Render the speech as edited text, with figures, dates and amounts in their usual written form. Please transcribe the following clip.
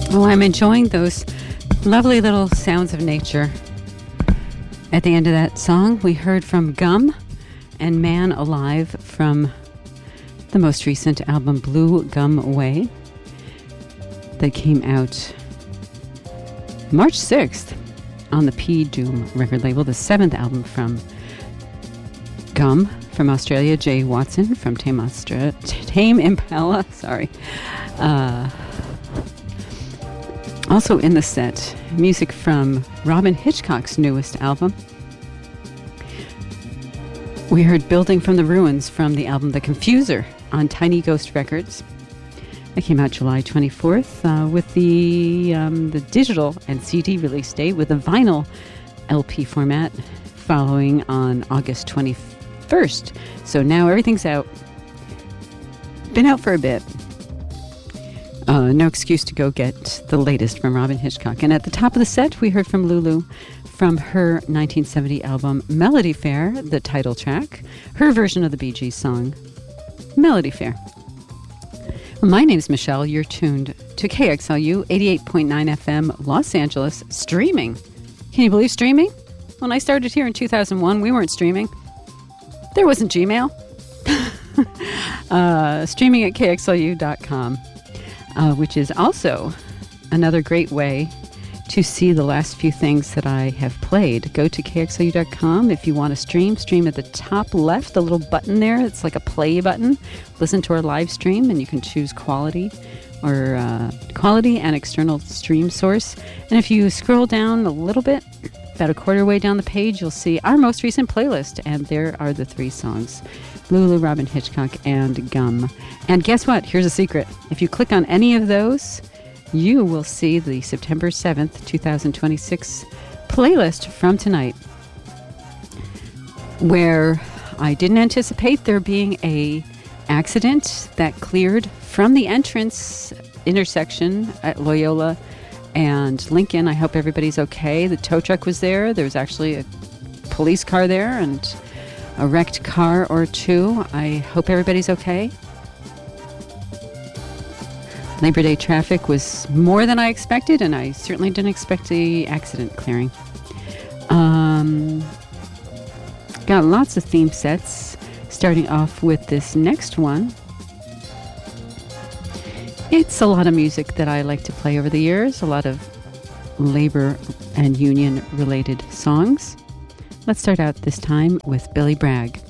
Well, I'm enjoying those lovely little sounds of nature. At the end of that song, we heard from Gum and Man Alive from the most recent album, Blue Gum Way, that came out March 6th on the P Doom record label, the 7th album from Gum. From Australia, Jay Watson from Tame Impala, sorry. Also in the set, music from Robyn Hitchcock's newest album. We heard Building from the Ruins from the album The Confuser on Tiny Ghost Records. That came out July 24th with the digital and CD release date with a vinyl LP format following on August 21st. So now everything's out. Been out for a bit. No excuse to go get the latest from Robyn Hitchcock. And at the top of the set, we heard from Lulu from her 1970 album Melody Fair, the title track, her version of the Bee Gees song, Melody Fair. Well, my name's Michelle. You're tuned to KXLU 88.9 FM, Los Angeles, streaming. Can you believe streaming? When I started here in 2001, we weren't streaming. There wasn't Gmail. Streaming at KXLU.com. Which is also another great way to see the last few things that I have played. Go to KXLU.com if you want to stream at the top left, the little button there. It's like a play button. Listen to our live stream, and you can choose quality or quality and external stream source. And if you scroll down a little bit, about a quarter way down the page, you'll see our most recent playlist, and there are the 3 songs. Lulu, Robyn Hitchcock, and Gum. And guess what? Here's a secret. If you click on any of those, you will see the September 7th, 2026 playlist from tonight, where I didn't anticipate there being a accident that cleared from the entrance intersection at Loyola and Lincoln. I hope everybody's okay. The tow truck was there. There was actually a police car there and a wrecked car or 2. I hope everybody's okay. Labor Day traffic was more than I expected, and I certainly didn't expect the accident clearing. Got lots of theme sets, starting off with this next one. It's a lot of music that I like to play over the years, a lot of labor and union related songs. Let's start out this time with Billy Bragg.